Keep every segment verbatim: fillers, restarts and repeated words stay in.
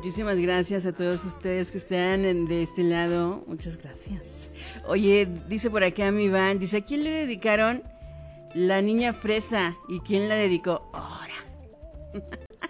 Muchísimas gracias a todos ustedes que están de este lado. Muchas gracias. Oye, dice por acá mi Iván, dice, ¿a quién le dedicaron La Niña Fresa? ¿Y quién la dedicó? Ahora.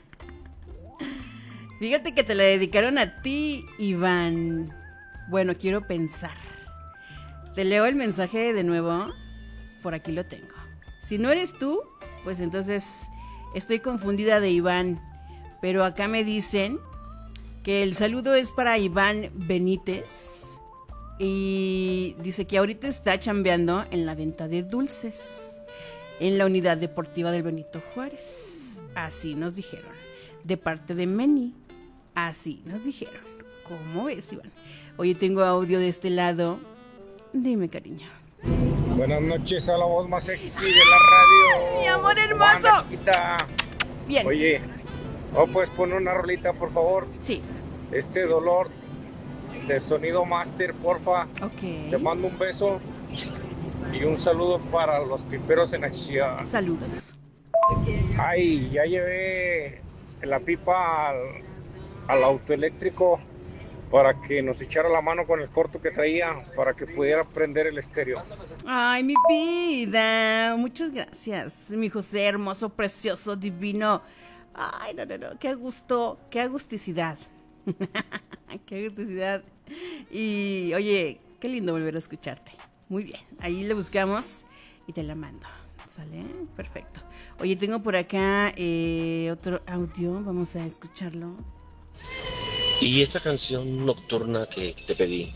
Fíjate que te la dedicaron a ti, Iván. Bueno, quiero pensar. Te leo el mensaje de nuevo. Por aquí lo tengo. Si no eres tú, pues entonces estoy confundida de Iván. Pero acá me dicen que el saludo es para Iván Benítez. Y dice que ahorita está chambeando en la venta de dulces en la unidad deportiva del Benito Juárez. Así nos dijeron. De parte de Meni. Así nos dijeron. ¿Cómo ves, Iván? Oye, tengo audio de este lado. Dime, cariño. Buenas noches a la voz más sexy de la radio. Mi amor hermoso. Chiquita. Bien. Oye, ¿o puedes poner una rolita, por favor? Sí. Este dolor de Sonido Master, porfa. Ok. Te mando un beso y un saludo para los piperos en acción. Saludos. Ay, ya llevé la pipa al, al autoeléctrico para que nos echara la mano con el corto que traía, para que pudiera prender el estéreo. Ay, mi vida, muchas gracias, mi José hermoso, precioso, divino. Ay, no, no, no, qué gusto, qué agusticidad. Qué agusticidad. Y, oye, qué lindo volver a escucharte. Muy bien, ahí le buscamos y te la mando. ¿Sale? Perfecto. Oye, tengo por acá eh, otro audio, vamos a escucharlo. Y esta canción nocturna que te pedí,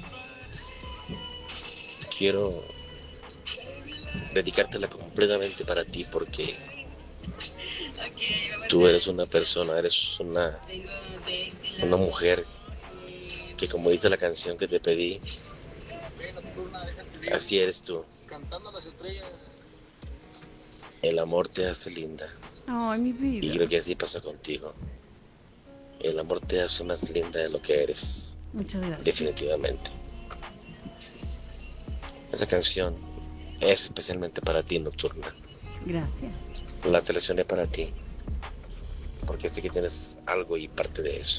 quiero dedicártela completamente para ti porque tú eres una persona, eres una, una mujer que, como dice la canción que te pedí, así eres tú. El amor te hace linda. Ay, mi vida. Y creo que así pasa contigo. El amor te hace más linda de lo que eres. Muchas gracias. Definitivamente. Esa canción es especialmente para ti, Nocturna. Gracias. La seleccioné para ti, porque sé que tienes algo y parte de eso.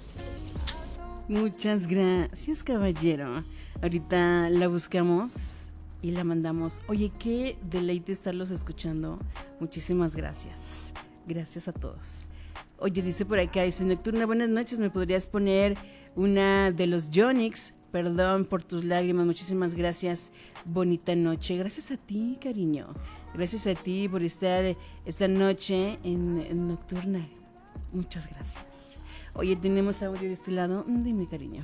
Muchas gracias, caballero. Ahorita la buscamos y la mandamos. Oye, qué deleite estarlos escuchando. Muchísimas gracias. Gracias a todos. Oye, dice por acá, dice, Nocturna, buenas noches, ¿me podrías poner una de los Yonix? Perdón por tus lágrimas, muchísimas gracias, bonita noche. Gracias a ti, cariño. Gracias a ti por estar esta noche en, en Nocturna. Muchas gracias. Oye, tenemos audio de este lado. Dime, cariño.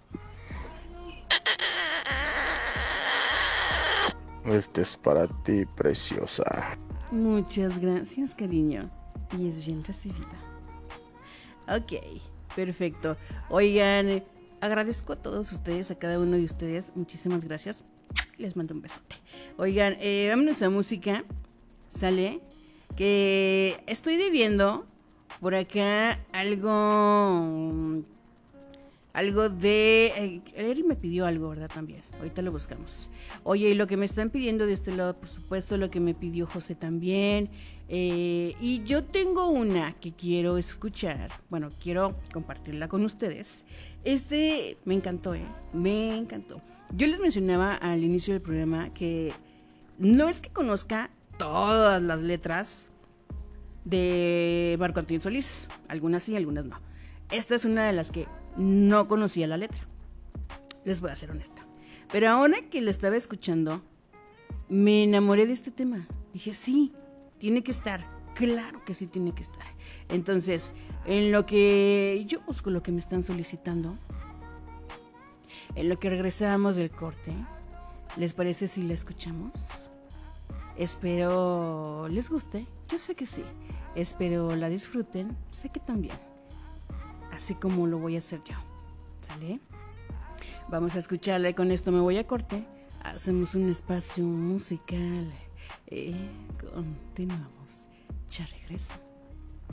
Este es para ti, preciosa. Muchas gracias, cariño. Y es bien recibida. Ok, perfecto. Oigan, agradezco a todos ustedes, a cada uno de ustedes. Muchísimas gracias. Les mando un besote. Oigan, eh, vámonos a música. ¿Sale? Que estoy debiendo por acá algo... Algo de... Eh, Eri me pidió algo, ¿verdad? También. Ahorita lo buscamos. Oye, y lo que me están pidiendo de este lado, por supuesto, lo que me pidió José también. Eh, y yo tengo una que quiero escuchar. Bueno, quiero compartirla con ustedes. Este me encantó, ¿eh? Me encantó. Yo les mencionaba al inicio del programa que no es que conozca todas las letras de Marco Antonio Solís. Algunas sí, algunas no. Esta es una de las que no conocía la letra. Les voy a ser honesta. Pero ahora que la estaba escuchando, me enamoré de este tema. Dije, sí, tiene que estar. Claro que sí tiene que estar. Entonces, en lo que yo busco lo que me están solicitando, en lo que regresamos del corte, ¿les parece si la escuchamos? Espero les guste. Yo sé que sí. Espero la disfruten. Sé que también. Así como lo voy a hacer yo. ¿Sale? Vamos a escucharla y con esto me voy a corte. Hacemos un espacio musical. Eh, continuamos. Ya regreso.